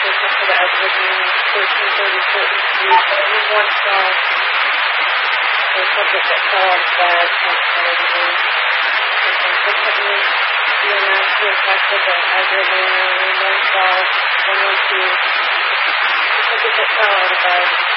location for the Edgewood unit, 1330 Fulton Street, room 112. The subject that fell out of bed has already consistently EMS to affected the Edgewood unit, room 112, 112. The subject that fell out of bed